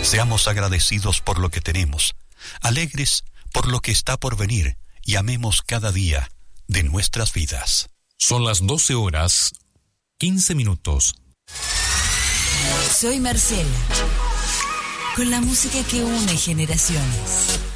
Seamos agradecidos por lo que tenemos, alegres por lo que está por venir y amemos cada día de nuestras vidas. Son las 12:15. Soy Marcela, con la música que une generaciones.